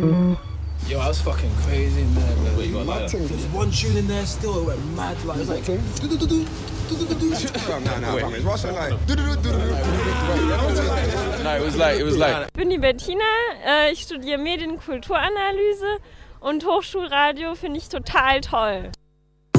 Yo, I was fucking crazy in there, man. Wait, you got like There's one tune in there still, it went mad. Like, it was like, it was like Ich bin die Bettina, ich studiere Medien- und Kulturanalyse und Hochschulradio finde ich total toll.